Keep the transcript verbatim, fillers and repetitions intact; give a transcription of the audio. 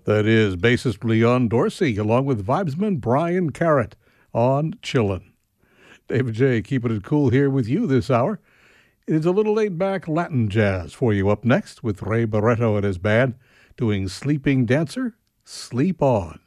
That is bassist Leon Dorsey, along with vibesman Brian Carrott on Chillin'. David J. keeping it cool here with you this hour. It is a little laid-back Latin jazz for you up next with Ray Barretto and his band doing Sleeping Dancer, Sleep On.